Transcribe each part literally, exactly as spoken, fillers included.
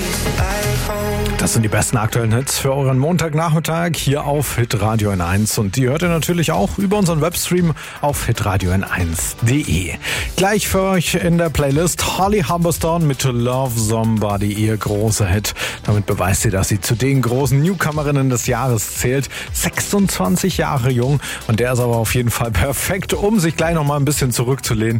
Das sind die besten aktuellen Hits für euren Montagnachmittag hier auf Hitradio N eins. Und die hört ihr natürlich auch über unseren Webstream auf hitradio n eins punkt de. Gleich für euch in der Playlist Holly Humberstone mit Love Somebody, ihr großer Hit. Damit beweist sie, dass sie zu den großen Newcomerinnen des Jahres zählt. sechsundzwanzig Jahre jung, und der ist aber auf jeden Fall perfekt, um sich gleich noch mal ein bisschen zurückzulehnen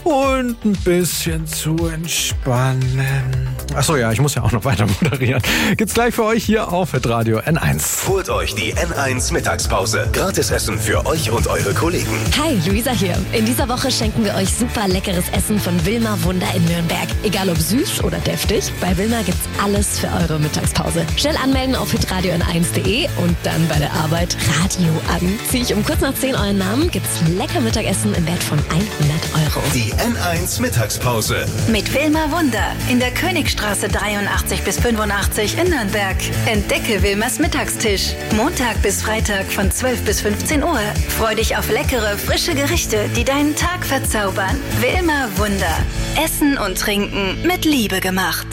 und ein bisschen zu entspannen. Achso, ja, ich muss ja auch noch weiter moderieren. Gibt's gleich für euch hier auf Hitradio N eins. Holt euch die N eins Mittagspause. Gratis Essen für euch und eure Kollegen. Hi, Luisa hier. In dieser Woche schenken wir euch super leckeres Essen von Wilma Wunder in Nürnberg. Egal ob süß oder deftig, bei Wilma gibt's alles für eure Mittagspause. Schnell anmelden auf hitradio n eins punkt de und dann bei der Arbeit Radio an. Zieh ich um kurz nach zehn euren Namen, gibt's lecker Mittagessen im Wert von hundert Euro. Die N eins Mittagspause. Mit Wilma Wunder in der Königstraße dreiundachtzig bis fünfundachtzig in Nürnberg. Entdecke Wilmas Mittagstisch. Montag bis Freitag von zwölf bis fünfzehn Uhr. Freu dich auf leckere, frische Gerichte, die deinen Tag verzaubern. Wilma Wunder. Essen und Trinken mit Liebe gemacht.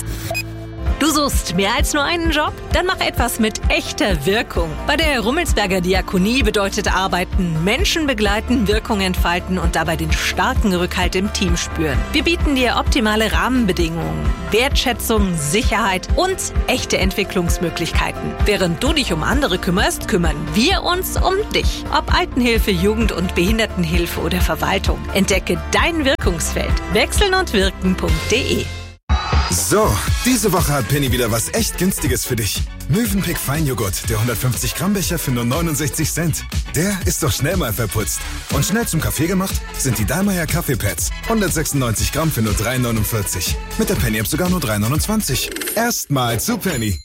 Du suchst mehr als nur einen Job? Dann mach etwas mit echter Wirkung. Bei der Rummelsberger Diakonie bedeutet Arbeiten Menschen begleiten, Wirkung entfalten und dabei den starken Rückhalt im Team spüren. Wir bieten dir optimale Rahmenbedingungen, Wertschätzung, Sicherheit und echte Entwicklungsmöglichkeiten. Während du dich um andere kümmerst, kümmern wir uns um dich. Ob Altenhilfe, Jugend- und Behindertenhilfe oder Verwaltung. Entdecke dein Wirkungsfeld. wechseln und wirken punkt de. So, diese Woche hat Penny wieder was echt Günstiges für dich. Mövenpick Feinjoghurt, der hundertfünfzig Gramm Becher für nur neunundsechzig Cent. Der ist doch schnell mal verputzt. Und schnell zum Kaffee gemacht sind die Dallmayr Kaffeepads. hundertsechsundneunzig Gramm für nur drei neunundvierzig. Mit der Penny-App sogar nur drei neunundzwanzig. Erstmal zu Penny.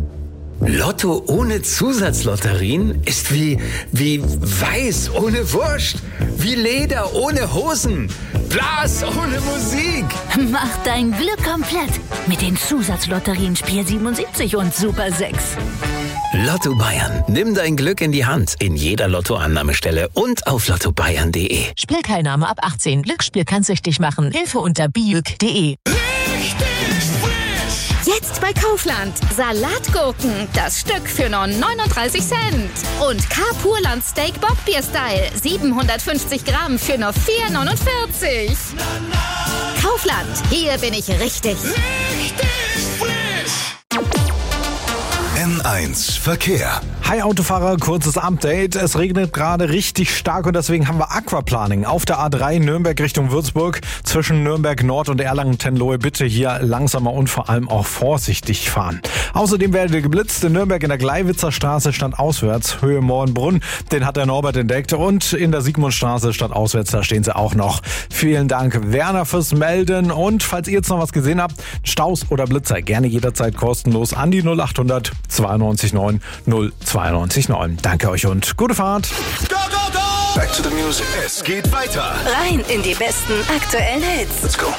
Lotto ohne Zusatzlotterien ist wie, wie Weiß ohne Wurst, wie Leder ohne Hosen, Blas ohne Musik. Mach dein Glück komplett mit den Zusatzlotterien Spiel siebenundsiebzig und Super sechs. Lotto Bayern. Nimm dein Glück in die Hand in jeder Lottoannahmestelle und auf lotto bayern punkt de. Spielteilnahme ab achtzehn. Glücksspiel kann süchtig machen. Hilfe unter biüg punkt de. Jetzt bei Kaufland. Salatgurken, das Stück für nur neununddreißig Cent. Und K-Purland Steak Bockbier Style, siebenhundertfünfzig Gramm für nur vier neunundvierzig. Kaufland, hier bin ich richtig. Richtig frisch. N eins Verkehr. Hi Autofahrer, kurzes Update. Es regnet gerade richtig stark und deswegen haben wir Aquaplaning auf der A drei Nürnberg Richtung Würzburg. Zwischen Nürnberg Nord und Erlangen-Tenlohe bitte hier langsamer und vor allem auch vorsichtig fahren. Außerdem werdet ihr geblitzt. In Nürnberg in der Gleiwitzer Straße stand auswärts, Höhe Mohrenbrunn. Den hat der Norbert entdeckt. Und in der Sigmundstraße stand auswärts, da stehen sie auch noch. Vielen Dank Werner fürs Melden. Und falls ihr jetzt noch was gesehen habt, Staus oder Blitzer, gerne jederzeit kostenlos an die null achthundert zweiundneunzig neun null zweiundneunzig neun. Danke euch und gute Fahrt. Go, go, go! Back to the music. Es geht weiter. Rein in die besten aktuellen Hits. Let's go.